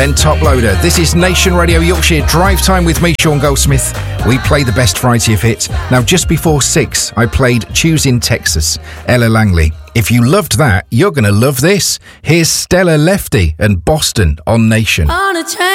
Then Top Loader. This is Nation Radio Yorkshire Drive Time with me, Sean Goldsmith. We play the best variety of hits. Now, just before 6, I played Choosing Texas, Ella Langley. If you loved that, you're going to love this. Here's Stella Lefty and Boston on Nation.